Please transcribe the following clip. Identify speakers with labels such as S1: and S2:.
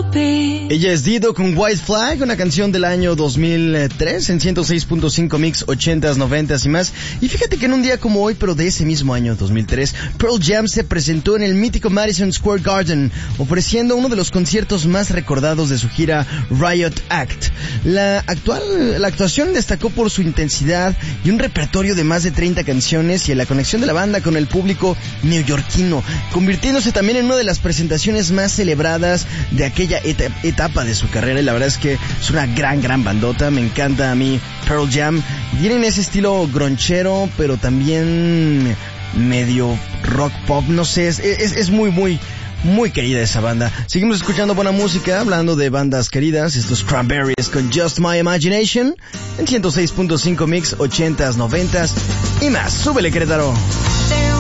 S1: Ella es Dido con White Flag, una canción del año 2003 en 106.5 Mix 80s, 90s y más. Y fíjate que en un día como hoy, pero de ese mismo año 2003, Pearl Jam se presentó en el mítico Madison Square Garden, ofreciendo uno de los conciertos más recordados de su gira Riot Act. La actuación destacó por su intensidad y un repertorio de más de 30 canciones y en la conexión de la banda con el público neoyorquino, convirtiéndose también en una de las presentaciones más celebradas de aquella etapa de su carrera. Y la verdad es que es una gran bandota. Me encanta a mí Pearl Jam. Tienen ese estilo gronchero, pero también medio rock pop, no sé, es muy querida esa banda. Seguimos escuchando buena música, hablando de bandas queridas. Estos Cranberries con Just My Imagination en 106.5 Mix 80s, 90s y más. Súbele, Querétaro.